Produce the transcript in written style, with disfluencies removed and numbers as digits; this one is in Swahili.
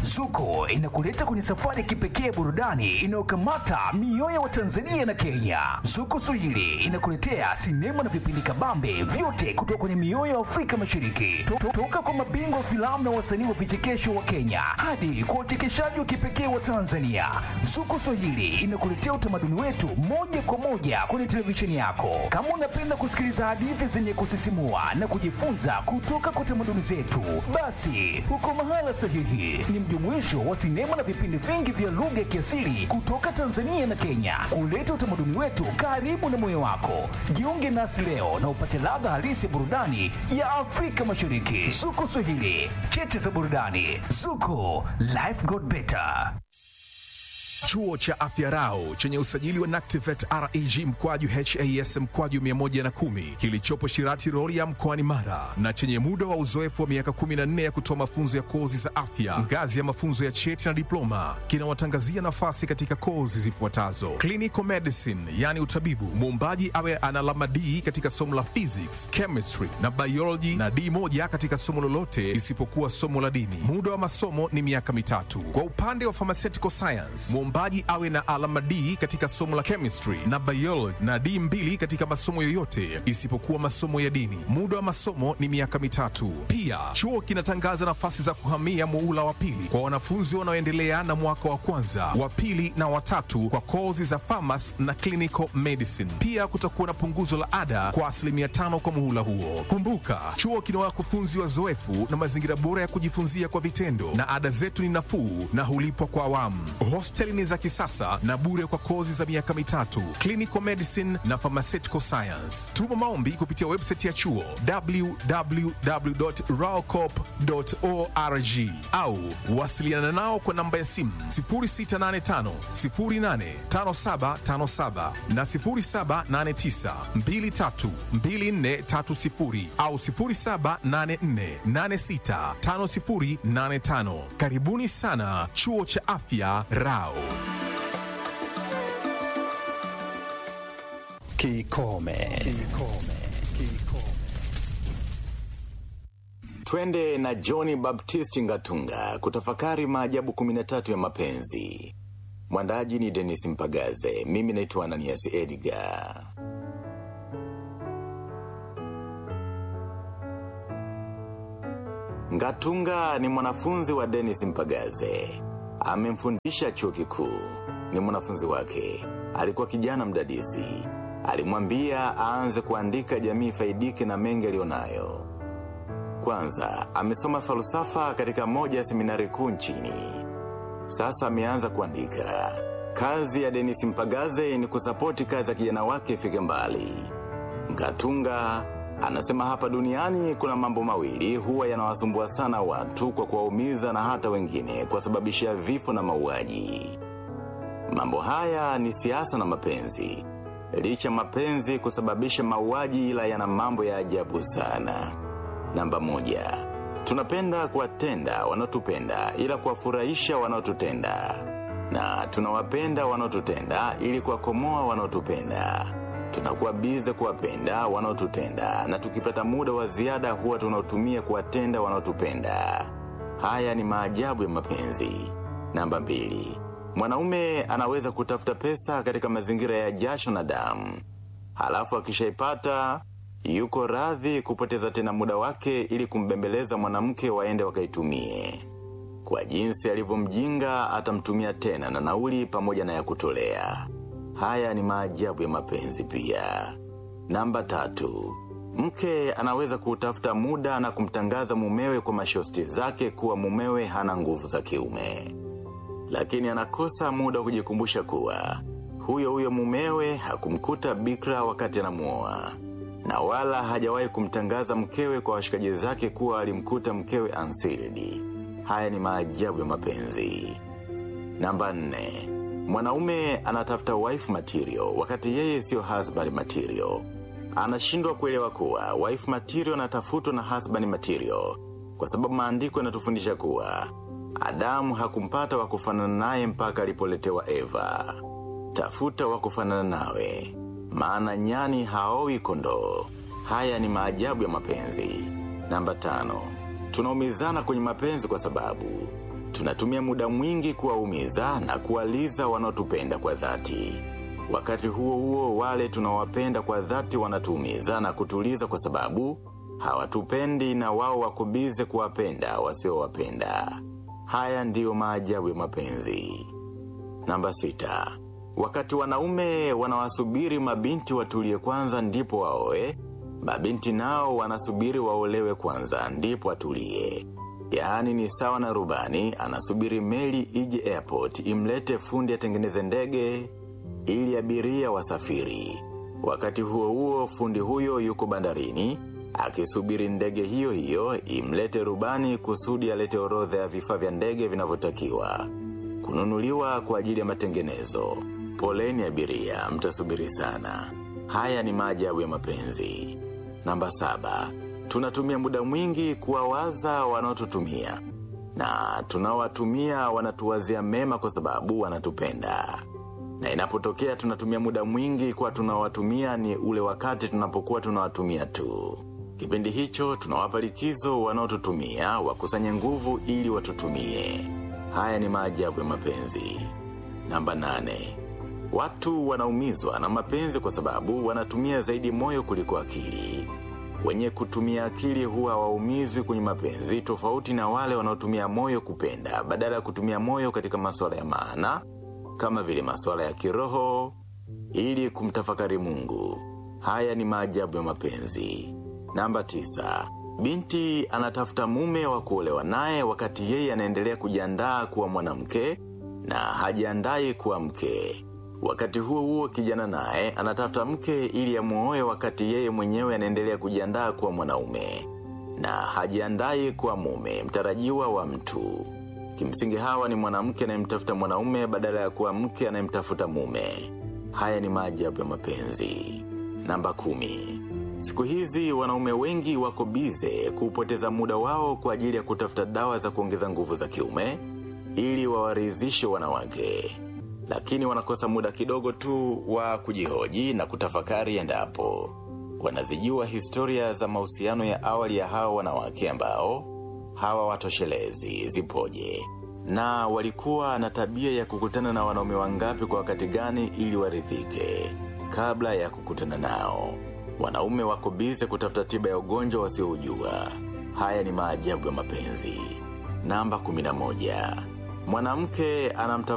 Zuko inakuleta kwenye safari ya kipekee burudani inayokamata mioyo wa Tanzania na Kenya. Zuko Swahili inakuletea sinema na vipindi kabambe vyote kutoka kwenye mioyo ya Afrika Mashariki. Toka kwa mabingwa wa filamu na wasanii wa vichekesho wa Kenya hadi kwa uchekeshaji wa kipekee wa Tanzania. Zuko Swahili inakuletea utamaduni wetu moja kwa moja kwenye televisheni yako. Kama unapenda kusikiliza hadithi zenye kusisimua na kujifunza kutoka kwa tamaduni zetu, basi uko mahala sahihi. Ni mjumuisho wa sinema na vipindi vingi vya lugha ya kiasili kutoka Tanzania na Kenya, kuleta utamaduni wetu karibu na moyo wako. Jiunge nasi leo na upate ladha halisi ya burudani ya Afrika Mashariki. Zuko Swahili, cheche za burudani. Zuko, life got better. Chuo cha Afya Rau chenye usajili wa NACTIVATE REG mkwaju HAS mkwaju 110 kilichopo Shirati Rorya mkoani Mara na chenye muda wa uzoefu wa miaka 14 ya kutoa mafunzo ya kozi za afya ngazi ya mafunzo ya cheti na diploma kinawatangazia nafasi katika kozi zifuatazo: clinical medicine, yani utabibu, muombaji awe ana alama D katika somo la physics, chemistry na biology na D1 katika somo lolote isipokuwa somo la dini. Muda wa masomo ni miaka mitatu. Kwa upande wa pharmaceutical science, muombaji awe na alama D katika somo la chemistry na biology na D2 katika masomo yoyote isipokuwa masomo ya dini. Muda wa masomo ni miaka mitatu. Pia chuo kinatangaza nafasi za kuhamia muhula wa pili kwa wanafunzi wanaoendelea na mwaka wa kwanza, wa pili na watatu kwa kozi za pharmacy na clinical medicine. Pia kutakuwa na punguzo la ada kwa 5% kwa muhula huo. Kumbuka, chuo kina wakufunzi wazoefu na mazingira bora ya kujifunzia kwa vitendo, na ada zetu ni nafuu na hulipwa kwa awamu. Hosteli ni za kisasa na bure kwa kozi za miaka mitatu, clinical medicine na pharmaceutical science. Tuma maombi kupitia website ya chuo www.raocorp.org au wasiliana nao kwa namba ya simu 0685 085757 na 0789 232430 au 0784865085. Karibuni sana Chuo cha Afya Rau. Kikome. Twende na Johnny Baptiste Ngatunga kutafakari maajabu 13 ya mapenzi. Mwandaji ni Dennis Mpagaze. Mimi naitwa Ananias Edgar. Ngatunga ni mwanafunzi wa Dennis Mpagaze. Amemfundisha chuo kikuu. Ni mwanafunzi wake. Alikuwa kijana mdadisi. Alimwambia aanze kuandika jamii faidike na mengi alionayo. Kwanza, amesoma falsafa katika moja ya seminari kuu nchini. Sasa ameanza kuandika. Kazi ya Dennis Mpagaze ni kusapoti kazi ya kijana wake ifike mbali. Ngatunga anasema hapa duniani kuna mambo mawili huwa yanawasumbua sana watu kwa kuwaumiza na hata wengine kwa sababisha vifo na mauaji. Mambo haya ni siasa na mapenzi. Licha mapenzi kusababisha mauaji, ila yana mambo ya ajabu sana. Namba 1. Tunapenda kuwatenda wanaotupenda ila kuwafurahisha wanaotutenda. Na tunawapenda wanaotutenda ili kuwakomoa wanaotupenda. Tunakuwa bize kuwapenda wanaotutenda na tukipata muda wa ziada huwa tunautumia kuwatenda wanaotupenda. Haya ni maajabu ya mapenzi. Namba 2. Mwanaume anaweza kutafuta pesa katika mazingira ya jasho na damu. Halafu akishaipata, yuko radhi kupoteza tena muda wake ili kumbembeleza mwanamke waende wakaitumie. Kwa jinsi alivyomjinga atamtumia tena na nauli pamoja na ya kutolea. Haya ni maajabu ya mapenzi pia. Namba 3. Mke anaweza kutafuta muda na kumtangaza mumewe kwa mashosti zake kuwa mumewe hana nguvu za kiume. Lakini anakosa muda wa kujikumbusha kuwa huyo mumewe hakumkuta bikra wakati anamuoa. Na wala hajawahi kumtangaza mkewe kwa washikaji zake kuwa alimkuta mkewe unsealed. Haya ni maajabu ya mapenzi. Namba 4. Mwanaume anatafuta wife material wakati yeye sio husband material. Anashindwa kuelewa kuwa wife material anatafutwa na husband material, kwa sababu maandiko yanatufundisha kuwa Adamu hakumpata wa kufanana naye mpaka alipoletewa Eva. Tafuta wa kufanana nawe, maana nyani haoi kondoo. Haya ni maajabu ya mapenzi. Namba 5. Tunaumizana kwenye mapenzi kwa sababu Tunatumia muda mwingi kuwaumiza na kuwaliza wanaotupenda kwa dhati. Wakati huo huo wale tunawapenda kwa dhati wanatuumiza na kutuliza kwa sababu hawatupendi na wao wako bize kuwapenda wasiowapenda. Haya ndiyo maajabu ya mapenzi. Namba 6. Wakati wanaume wanawasubiri mabinti watulie kwanza ndipo waoe, mabinti nao wanasubiri waolewe kwanza ndipo watulie. Yaani ni sawa na rubani anasubiri meli ije airport imlete fundi atengeneze ndege ili abiria wasafiri. Wakati huo huo fundi huyo yuko bandarini akisubiri ndege hiyo hiyo imlete rubani kusudi alete orodha ya vifaa vya ndege vinavyotakiwa kununuliwa kwa ajili ya matengenezo. Poleni abiria, mtasubiri sana. Haya ni maajabu ya mapenzi. Namba 7. Tunatumia muda mwingi kuwawaza wanaotutumia. Na tunawatumia wanatuwazia mema kwa sababu wanatupenda. Na inapotokea tunatumia muda mwingi kwa tunawatumia ni ule wakati tunapokuwa tunawatumia tu. Kipindi hicho tunawapa likizo wanaotutumia wakusanye nguvu ili watutumie. Haya ni maajabu ya mapenzi. Namba 8. Watu wanaumizwa na mapenzi kwa sababu wanatumia zaidi moyo kuliko akili. Wenye kutumia akili huwa waumizwi kwenye mapenzi tofauti na wale wanaotumia moyo kupenda badala ya kutumia moyo katika masuala ya maana kama vile masuala ya kiroho ili kumtafakari Mungu. Haya ni maajabu ya mapenzi. Namba 9. Binti anatafuta mume wa kuolewa naye wakati yeye anaendelea kujiandaa kuwa mwanamke na hajiandai kuwa mke. Wakati huo huo kijana naye anatafuta mke ili amuoe wakati yeye mwenyewe anaendelea kujiandaa kuwa mwanaume na hajiandai kuwa mume mtarajiwa wa mtu. Kimsingi hawa ni mwanamke anayemtafuta mwanaume badala ya kuwa mke anayemtafuta mume. Haya ni maajabu ya mapenzi. Namba 10. Siku hizi wanaume wengi wako bize kupoteza muda wao kwa ajili ya kutafuta dawa za kuongeza nguvu za kiume ili wawaridhishe wanawake. Lakini wanakosa muda kidogo tu wa kujihoji na kutafakari endapo wanazijua historia za mahusiano ya awali ya hao wanawake ambao hawa watoshelezi zipoje, na walikuwa na tabia ya kukutana na wanaume wangapi kwa wakati gani ili waridhike kabla ya kukutana nao. Wanaume wako bize kutafuta tiba ya ugonjwa wasioujua. Haya ni maajabu ya mapenzi. Namba 11. Mwanamke anamtafuta